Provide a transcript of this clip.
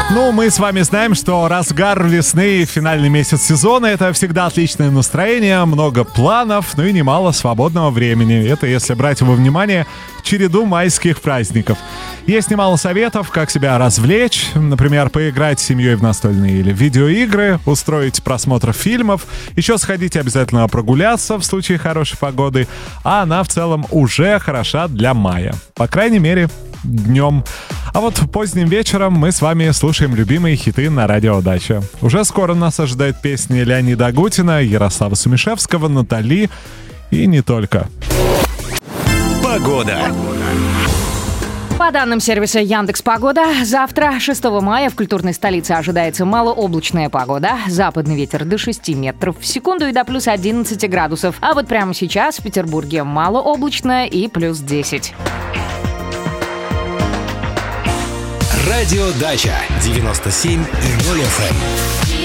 Ну, мы с вами знаем, что разгар весны и финальный месяц сезона — это всегда отличное настроение, много планов, ну и немало свободного времени. Это если брать во внимание череду майских праздников. Есть немало советов, как себя развлечь, например, поиграть с семьей в настольные или видеоигры, устроить просмотр фильмов, еще сходить обязательно прогуляться в случае хорошей погоды, а она в целом уже хороша для мая. По крайней мере, днем. А вот поздним вечером мы с вами слушаем любимые хиты на радио Дача. Уже скоро нас ожидают песни Леонида Агутина, Ярослава Сумишевского, Натали и не только. Погода. По данным сервиса Яндекс.Погода, завтра, 6 мая, в культурной столице ожидается малооблачная погода. Западный ветер до 6 метров в секунду и до плюс 11 градусов. А вот прямо сейчас в Петербурге малооблачно и плюс 10. Радио Дача 97,0 FM.